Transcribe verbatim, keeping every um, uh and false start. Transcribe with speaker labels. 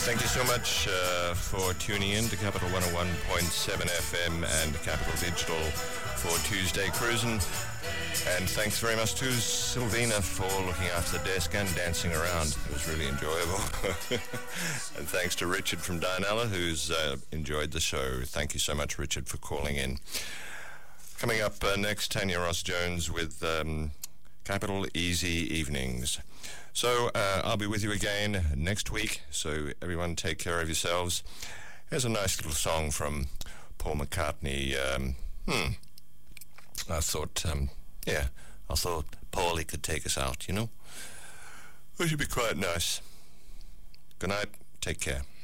Speaker 1: Thank you so much uh, for tuning in to Capital one oh one point seven F M and Capital Digital for Tuesday Cruising. And thanks very much to Sylvina for looking after the desk and dancing around. It was really enjoyable. And thanks to Richard from Dianella, who's uh, enjoyed the show. Thank you so much, Richard, for calling in. Coming up uh, next, Tanya Ross-Jones with um, Capital Easy Evenings. So uh, I'll be with you again next week, so everyone take care of yourselves. Here's a nice little song from Paul McCartney. Um, hmm, I thought, um, yeah, I thought Paulie could take us out, you know? It should be quite nice. Good night, take care.